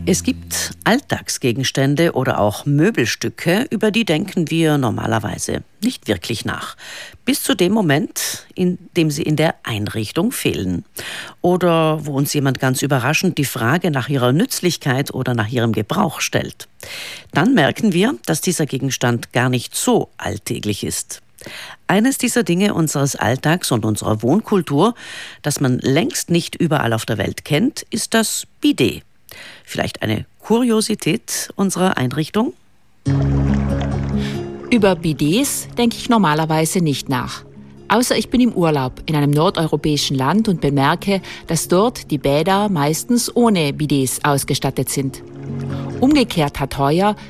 Es gibt Alltagsgegenstände oder auch Möbelstücke, über die denken wir normalerweise nicht wirklich nach. Bis zu dem Moment, in dem sie in der Einrichtung fehlen. Oder wo uns jemand ganz überraschend die Frage nach ihrer Nützlichkeit oder nach ihrem Gebrauch stellt. Dann merken wir, dass dieser Gegenstand gar nicht so alltäglich ist. Eines dieser Dinge unseres Alltags und unserer Wohnkultur, das man längst nicht überall auf der Welt kennt, ist das Bidet. Vielleicht eine Kuriosität unserer Einrichtung? Über Bidets denke ich normalerweise nicht nach. Außer ich bin im Urlaub in einem nordeuropäischen Land und bemerke, dass dort die Bäder meistens ohne Bidets ausgestattet sind. Umgekehrt hat heuer